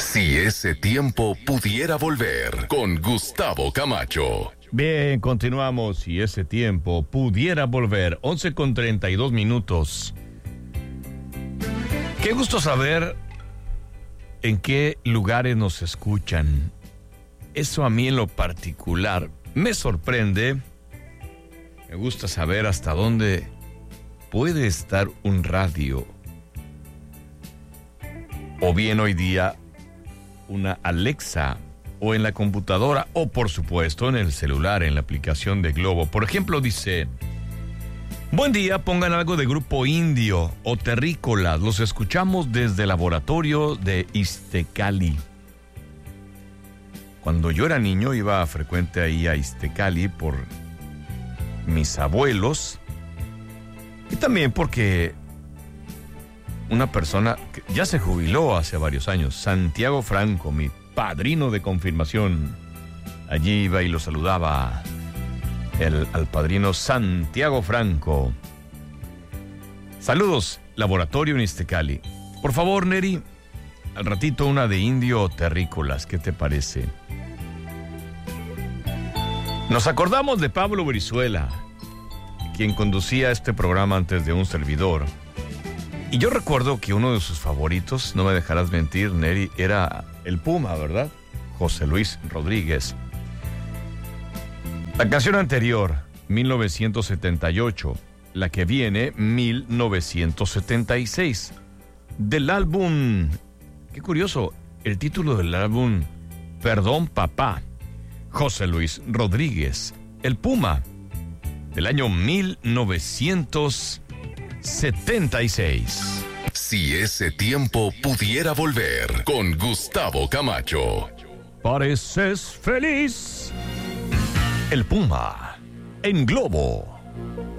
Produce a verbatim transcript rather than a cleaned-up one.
Si ese tiempo pudiera volver, con Gustavo Camacho. Bien, continuamos. Si ese tiempo pudiera volver, once con treinta y dos minutos. Qué gusto saber en qué lugares nos escuchan. Eso a mí en lo particular me sorprende. Me gusta saber hasta dónde puede estar un radio. O bien hoy día una Alexa, o en la computadora, o por supuesto en el celular, en la aplicación de Globo. Por ejemplo, dice: buen día, pongan algo de Grupo Indio o Terrícolas. Los escuchamos desde el laboratorio de Iztecali. Cuando yo era niño iba frecuente ahí a Iztecali por mis abuelos y también porque una persona que ya se jubiló hace varios años, Santiago Franco, mi padrino de confirmación, allí iba y lo saludaba el, al padrino Santiago Franco. Saludos, laboratorio en Iztecali. Por favor, Neri, al ratito una de Indio o Terrícolas, ¿qué te parece? Nos acordamos de Pablo Brizuela, quien conducía este programa antes de un servidor. Y yo recuerdo que uno de sus favoritos, no me dejarás mentir, Neri, era el Puma, ¿verdad? José Luis Rodríguez. La canción anterior, mil novecientos setenta y ocho. La que viene, mil novecientos setenta y seis. Del álbum, qué curioso, el título del álbum, Perdón Papá. José Luis Rodríguez, el Puma, del año mil novecientos setenta y seis. Si ese tiempo pudiera volver, con Gustavo Camacho. Pareces feliz. El Puma, en Globo.